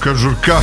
žurka.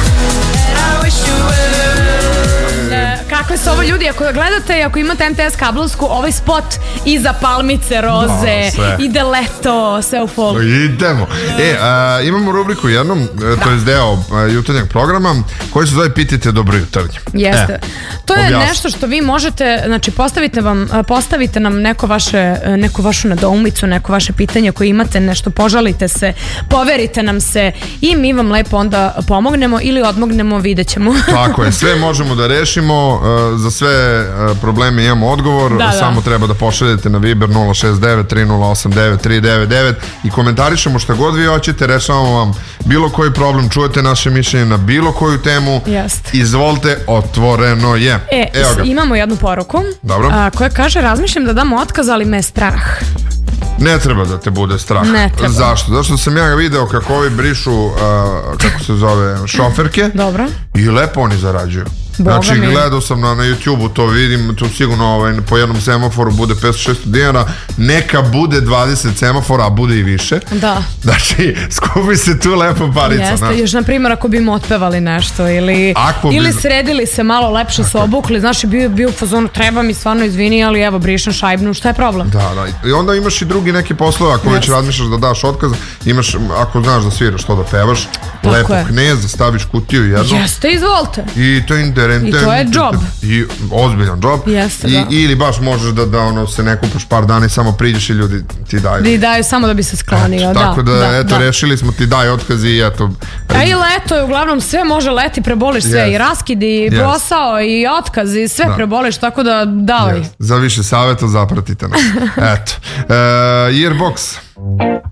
Kakve su ovo ljudi, ako gledate i ako imate MTS kablovsku, ovaj spot iza palmice roze, ide leto, sve u folu. Idemo. Imamo rubriku jednom, to je deo jutarnjeg programa, koji se zove Pitajte dobro jutarnje. Jeste. To je nešto što vi možete, znači postavite nam neku vašu nedoumicu, neko vaše pitanje koje imate, nešto požalite se, poverite nam se i mi vam lepo onda pomognemo ili odmognemo, vidjet ćemo. Tako je, sve možemo da rešimo, za sve probleme imamo odgovor, samo treba da pošaljete na Viber 069 308 9399 i komentarišemo šta god vi hoćete, rešavamo vam bilo koji problem, čujete naše mišljenje na bilo koju temu. Izvolite, otvoreno je. Imamo jednu poruku koja kaže: razmišljam da dam otkaz, ali me je strah. Ne treba da te bude strah. Zašto? Zato što sam ja video kako ovi brišu, kako se zove, šoferke. Dobro. I lepo oni zarađuju. Znači, gledao sam na YouTube-u, to vidim, tu sigurno po jednom semaforu bude 500-600 dinara, neka bude 20 semafora, a bude i više. Da. Znači, skupi se tu lepo parica. Jeste, još na primjer ako bi im otpevali nešto ili sredili se malo, lepše se obukli, znaš, bio u fazonu, treba mi stvarno, izvini, ali evo, brišem šajbnu, šta je problem? Da. I onda imaš i drugi neki poslove, ako već razmišljaš da daš otkaz, imaš, ako znaš da sviraš to da pevaš, lepo kneza, staviš kutiju jednu. Jeste, izvolite. I to je I to je job. I ozbiljan job. Ili baš možeš da se ne kupaš par dana i samo priđeš i ljudi ti daju. Ti daju samo da bi se sklonio. Tako da, eto, rešili smo, ti daj otkaz i eto. I leto je, uglavnom sve može leti, preboliš sve, i raskid, i posao, i otkaz, i sve preboliš, tako da davaj. Za više savjeta zapratite nas. Eto. Yearbox.